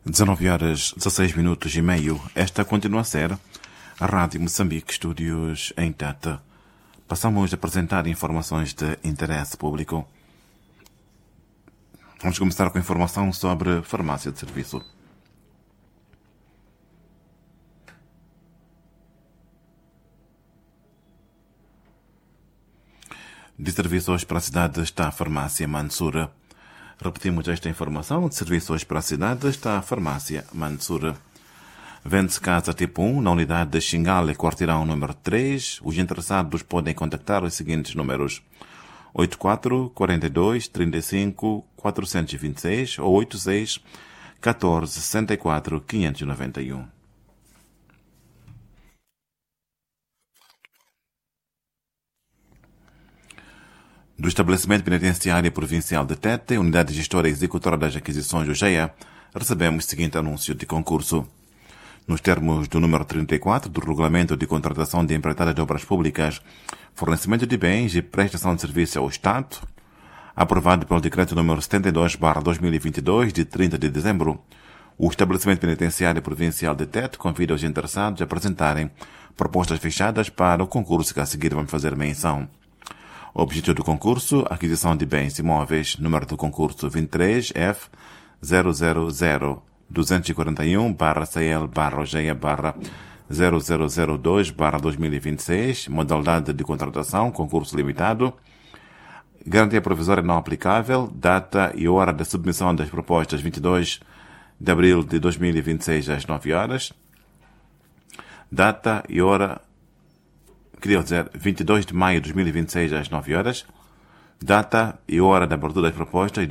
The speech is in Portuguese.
19 horas 16 minutos e meio. Esta continua a ser a Rádio Moçambique, estúdios em Tata. Passamos a apresentar informações de interesse público. Vamos começar com informação sobre farmácia de serviço. De serviços para a cidade está a farmácia Mansura. Repetimos esta informação. De serviços para a cidade está a farmácia Mansura. Vende-se casa tipo 1 na unidade de Xingale, quarteirão número 3. Os interessados podem contactar os seguintes números: 84 42 35 426 ou 86 14 64 591. Do Estabelecimento Penitenciário Provincial de Tete, Unidade Gestora Executora das Aquisições do GEA, recebemos o seguinte anúncio de concurso. Nos termos do número 34 do Regulamento de Contratação de Empreitadas de Obras Públicas, fornecimento de bens e prestação de serviço ao Estado, aprovado pelo Decreto número 72/2022, de 30 de dezembro, o Estabelecimento Penitenciário Provincial de Tete convida os interessados a apresentarem propostas fechadas para o concurso que a seguir vamos fazer menção. O objetivo do concurso: aquisição de bens imóveis, número do concurso 23F 000-241-CL-GE-0002-2026, modalidade de contratação, concurso limitado, garantia provisória não aplicável, data e hora da submissão das propostas 22 de abril de 2026 às 9 horas, data e hora 22 de maio de 2026 às 9 horas, data e hora da abertura das propostas